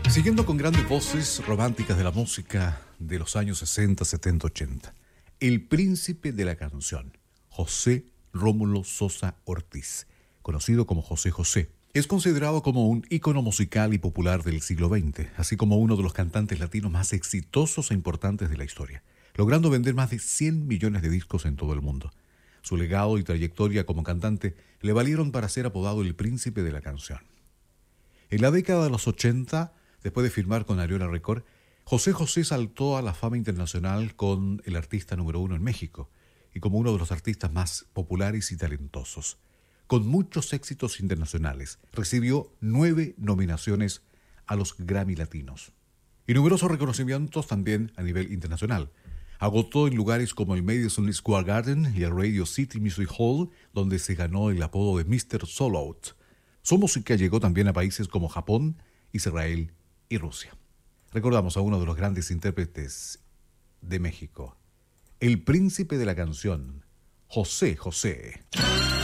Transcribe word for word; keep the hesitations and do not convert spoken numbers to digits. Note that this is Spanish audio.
Siguiendo con grandes voces románticas de la música de los años sesenta, setenta, ochenta. El príncipe de la canción, José Rómulo Sosa Ortiz, conocido como José José. Es considerado como un ícono musical y popular del siglo veinte, así como uno de los cantantes latinos más exitosos e importantes de la historia, logrando vender más de cien millones de discos en todo el mundo. Su legado y trayectoria como cantante le valieron para ser apodado el príncipe de la canción. En la década de los ochenta, después de firmar con Ariola Record, José José saltó a la fama internacional con el artista número uno en México y como uno de los artistas más populares y talentosos. Con muchos éxitos internacionales, recibió nueve nominaciones a los Grammy Latinos y numerosos reconocimientos también a nivel internacional. Agotó en lugares como el Madison Square Garden y el Radio City Music Hall, donde se ganó el apodo de míster Soul Out. Su música llegó también a países como Japón, Israel y Rusia. Recordamos a uno de los grandes intérpretes de México, el príncipe de la canción, José José.